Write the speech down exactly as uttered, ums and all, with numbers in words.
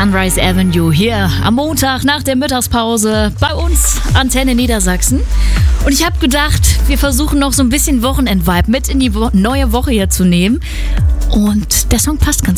Sunrise Avenue hier am Montag nach der Mittagspause bei uns, Antenne Niedersachsen. Und ich habe gedacht, wir versuchen noch so ein bisschen Wochenend-Vibe mit in die Wo- neue Woche hier zu nehmen. Und der Song passt ganz